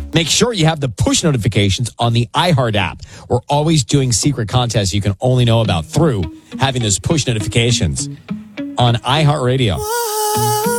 Make sure you have the push notifications on the iHeart app. We're always doing secret contests you can only know about through having those push notifications on iHeartRadio.